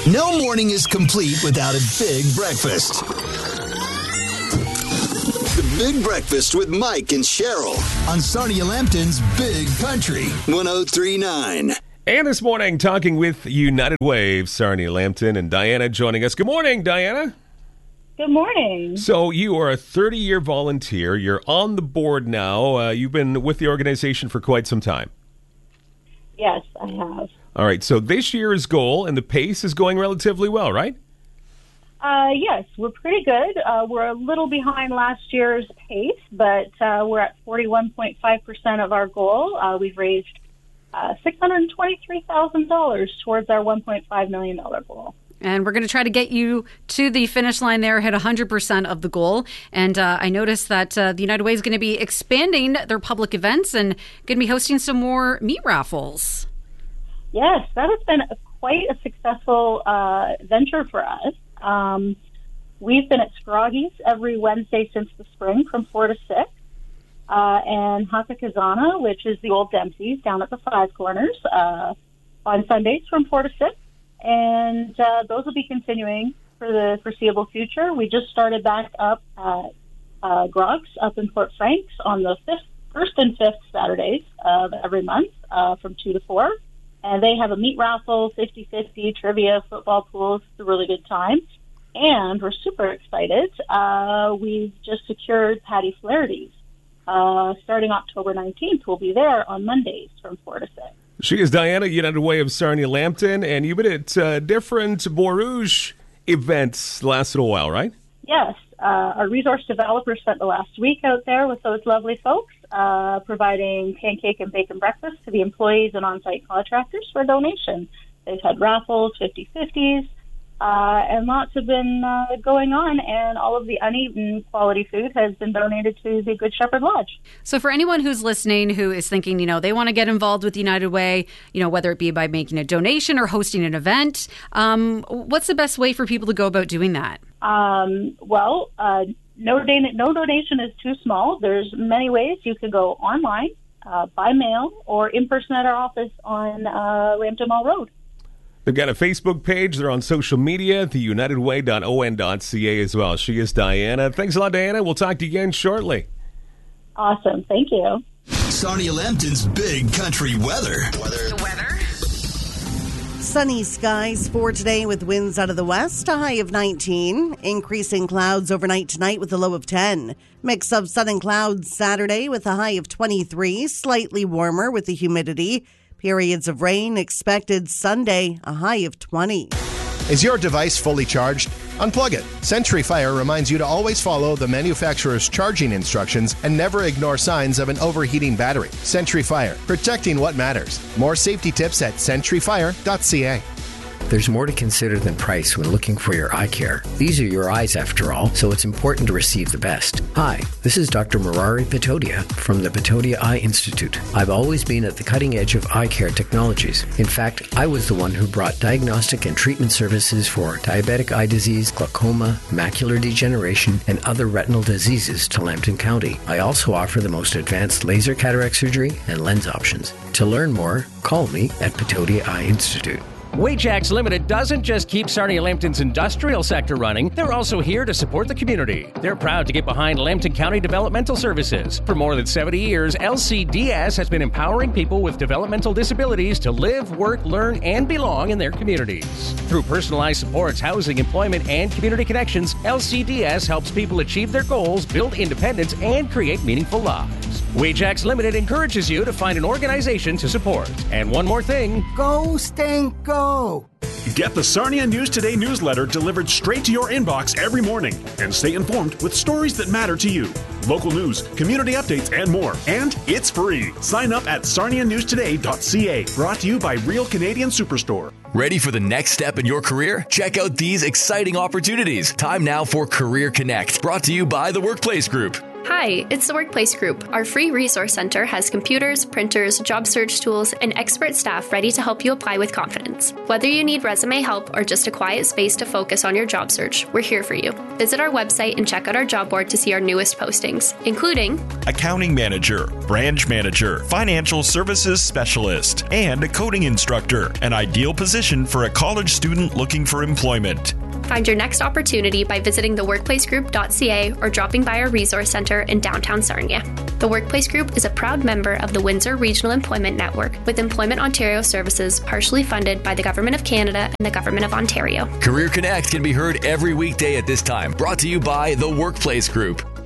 No morning is complete without a big breakfast. The Big Breakfast with Mike and Cheryl on Sarnia Lambton's Big Country 103.9. And this morning, talking with United Way, Sarnia Lambton, and Diana joining us. Good morning, Diana. Good morning. So you are a 30-year volunteer. You're on the board now. You've been with the organization for quite some time. Yes, I have. All right, so this year's goal and the pace is going relatively well, right? Yes, we're pretty good. We're a little behind last year's pace, but we're at 41.5% of our goal. We've raised $623,000 towards our $1.5 million goal. And we're going to try to get you to the finish line there, hit 100% of the goal. And I noticed that the United Way is going to be expanding their public events and going to be hosting some more meat raffles. Yes, that has been quite a successful venture for us. We've been at Scroggy's every Wednesday since the spring from 4 to 6. And Hakakazana, which is the old Dempsey's down at the Five Corners, on Sundays from 4 to 6. And those will be continuing for the foreseeable future. We just started back up at Grog's up in Port Franks on the first and fifth Saturdays of every month from 2 to 4. And they have a meat raffle, 50-50, trivia, football pools. It's a really good time. And we're super excited. We've just secured Patty Flaherty's. Starting October 19th, we'll be there on Mondays from 4 to 6. She is Diana, United Way of Sarnia Lambton, and you've been at different Beau Rouge events last little while, right? Yes. Our resource developers spent the last week out there with those lovely folks, providing pancake and bacon breakfast to the employees and on-site contractors for donation. They've had raffles, 50-50s, and lots have been going on, and all of the uneaten quality food has been donated to the Good Shepherd Lodge. So for anyone who's listening who is thinking, they want to get involved with United Way, whether it be by making a donation or hosting an event, what's the best way for people to go about doing that? No donation is too small. There's many ways. You can go online, by mail, or in person at our office on Lambton Mall Road. They've got a Facebook page. They're on social media, theunitedway.on.ca as well. She is Diana. Thanks a lot, Diana. We'll talk to you again shortly. Awesome. Thank you. Sarnia Lambton's Big Country weather. The weather. Sunny skies for today with winds out of the west, a high of 19. Increasing clouds overnight tonight with a low of 10. Mix of sun and clouds Saturday with a high of 23. Slightly warmer with the humidity. Periods of rain expected Sunday, a high of 20. Is your device fully charged? Unplug it. Century Fire reminds you to always follow the manufacturer's charging instructions and never ignore signs of an overheating battery. Century Fire, protecting what matters. More safety tips at centuryfire.ca. There's more to consider than price when looking for your eye care. These are your eyes, after all, so it's important to receive the best. Hi, this is Dr. Murari Patodia from the Patodia Eye Institute. I've always been at the cutting edge of eye care technologies. In fact, I was the one who brought diagnostic and treatment services for diabetic eye disease, glaucoma, macular degeneration, and other retinal diseases to Lambton County. I also offer the most advanced laser cataract surgery and lens options. To learn more, call me at Patodia Eye Institute. Wajax Limited doesn't just keep Sarnia Lambton's industrial sector running, they're also here to support the community. They're proud to get behind Lambton County Developmental Services. For more than 70 years, LCDS has been empowering people with developmental disabilities to live, work, learn, and belong in their communities. Through personalized supports, housing, employment, and community connections, LCDS helps people achieve their goals, build independence, and create meaningful lives. Wajax Limited encourages you to find an organization to support. And one more thing. Go, Stink, go! Get the Sarnia News Today newsletter delivered straight to your inbox every morning and stay informed with stories that matter to you. Local news, community updates, and more. And it's free. Sign up at sarnianewstoday.ca. Brought to you by Real Canadian Superstore. Ready for the next step in your career? Check out these exciting opportunities. Time now for Career Connect, brought to you by the Workplace Group. Hi, it's the Workplace Group. Our free resource center has computers, printers, job search tools, and expert staff ready to help you apply with confidence. Whether you need resume help or just a quiet space to focus on your job search, we're here for you. Visit our website and check out our job board to see our newest postings, including accounting manager, branch manager, financial services specialist, and a coding instructor, an ideal position for a college student looking for employment. Find your next opportunity by visiting theworkplacegroup.ca or dropping by our resource center in downtown Sarnia. The Workplace Group is a proud member of the Windsor Regional Employment Network, with Employment Ontario services partially funded by the Government of Canada and the Government of Ontario. Career Connect can be heard every weekday at this time. Brought to you by the Workplace Group.